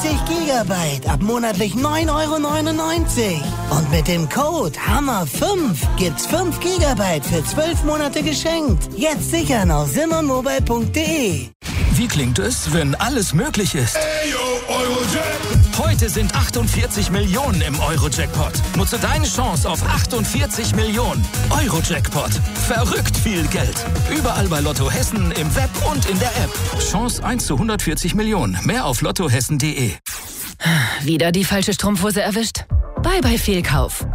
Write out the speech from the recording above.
Gigabyte ab monatlich 9,99 €. Und mit dem Code HAMMER5 gibt's 5 Gigabyte für 12 Monate geschenkt. Jetzt sichern auf simmonmobile.de. Wie klingt es, wenn alles möglich ist? Heute sind 48 Millionen im Euro-Jackpot. Nutze deine Chance auf 48 Millionen. Euro-Jackpot. Verrückt viel Geld. Überall bei Lotto Hessen, im Web und in der App. Chance 1 zu 140 Millionen. Mehr auf lottohessen.de. Wieder die falsche Strumpfhose erwischt? Bye bye Fehlkauf.